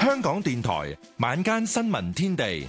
香港電台晚間新聞天地，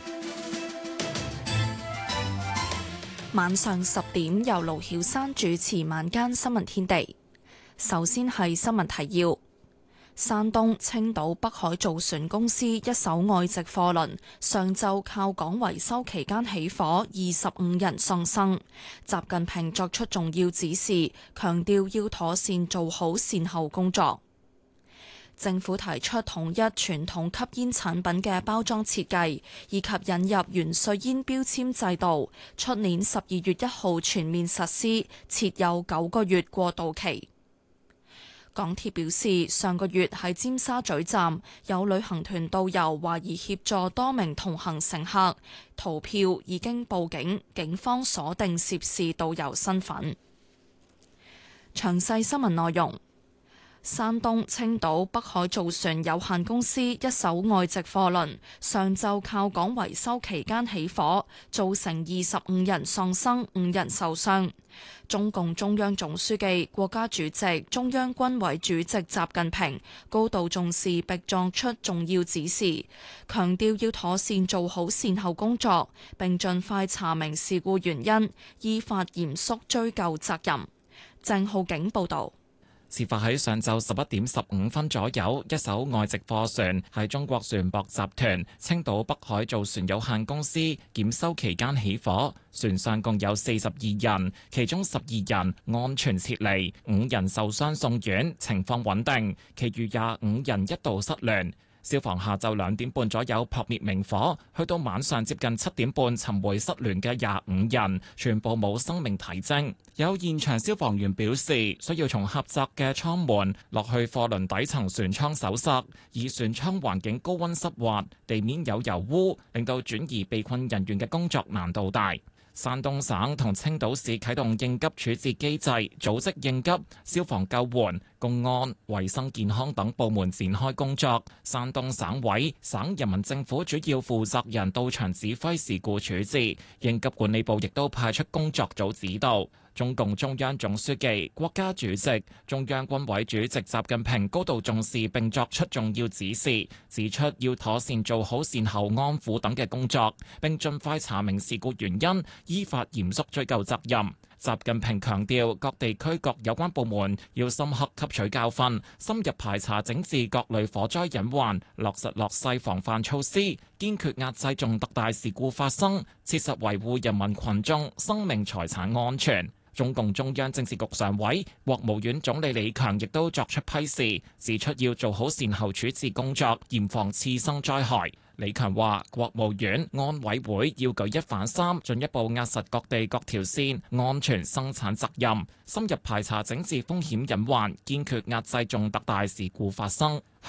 晚上10點由盧曉珊主持晚間新聞天地。首先係新聞提要：山東青島北海造船公司一艘外籍貨輪上晝靠港維修期間起火，25人喪生。習近平作出重要指示，強調要妥善做好善後工作。政府提出統一傳統吸煙產品嘅包裝設計，以及引入原稅煙標籤制度，出年12月1號全面實施，設有9個月過渡期。港鐵表示，上個月喺尖沙咀站有旅行團導遊懷疑協助多名同行乘客逃票，已經報警，警方鎖定涉事導遊身份。詳細新聞內容。山東青島北海造船有限公司一艘外籍貨輪上晝靠港維修期間起火，造成25人喪生、5人受傷。中共中央總書記、國家主席、中央軍委主席習近平高度重視並作出重要指示，強調要妥善做好善後工作，並盡快查明事故原因，依法嚴肅追究責任。鄭浩景報道。 事發喺上晝11點15分左右，一艘外籍貨船喺中國船舶集團青島北海造船有限公司檢修期間起火，船上共有42人，其中12人安全撤離，5人受傷送院，情況穩定，其餘25人一度失聯。消防下晝2點半左右撲滅明火，去到晚上接近7點半尋回失聯嘅25人，全部冇生命體徵。有現場消防員表示，需要從狹窄嘅艙門落去貨輪底層船艙搜索，而船艙環境高溫濕滑，地面有油污，令到轉移被困人員嘅工作難度大。山東省同青島市啟動應急處置機制，組織應急、消防救援、公安、衛生健康等部門展開工作。山東省委、省人民政府主要負責人到場指揮事故處置，應急管理部亦都派出工作組指導。中共中央總書記、國家主席、中央軍委主席習近平高度重視並作出重要指示，指出要妥善做好善後安撫等嘅工作，並盡快查明事故原因，依法嚴肅追究責任。習近平強調，各地區各有關部門要深刻吸取教訓，深入排查整治各類火災隱患，落實落細防範措施，堅決壓制重特大事故發生，切實維護人民群眾生命財產安全。中共中央政治局常委、國務院總理李強亦都作出批示，指出要做好善後處置工作，嚴防次生災害。李強話：國務院、安委會要舉一反三，進一步壓實各地各條線安全生產責任，深入排查整治風險隱患，堅決壓制重特大事故發生。